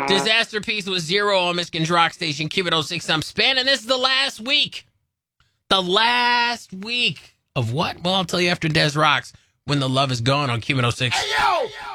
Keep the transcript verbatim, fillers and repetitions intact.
Disaster Piece was zero on Michigan's rock station, Q one oh six I'm Spin, and this is the last week. The last week of what? Well, I'll tell you after Des Rocks when the love is gone on Q one oh six. Hey, yo!